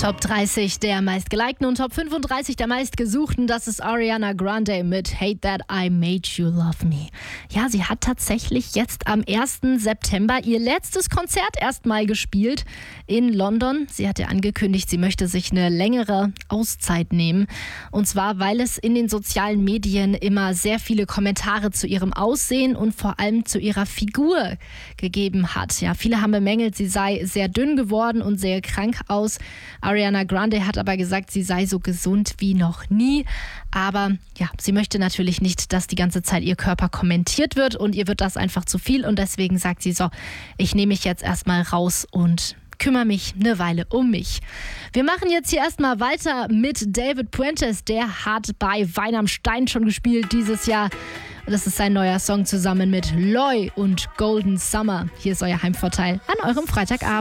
Top 30 der meistgelikten und Top 35 der meistgesuchten. Das ist Ariana Grande mit Hate That I Made You Love Me. Ja, sie hat tatsächlich jetzt am 1. September ihr letztes Konzert erstmal gespielt in London. Sie hat ja angekündigt, sie möchte sich eine längere Auszeit nehmen. Und zwar, weil es in den sozialen Medien immer sehr viele Kommentare zu ihrem Aussehen und vor allem zu ihrer Figur gegeben hat. Ja, viele haben bemängelt, sie sei sehr dünn geworden und sähe krank aus. Ariana Grande hat aber gesagt, sie sei so gesund wie noch nie. Aber ja, sie möchte natürlich nicht, dass die ganze Zeit ihr Körper kommentiert wird und ihr wird das einfach zu viel. Und deswegen sagt sie so, ich nehme mich jetzt erstmal raus und kümmere mich eine Weile um mich. Wir machen jetzt hier erstmal weiter mit David Puentes. Der hat bei Wein am Stein schon gespielt dieses Jahr. Das ist sein neuer Song zusammen mit Loy und Golden Summer. Hier ist euer Heimvorteil an eurem Freitagabend.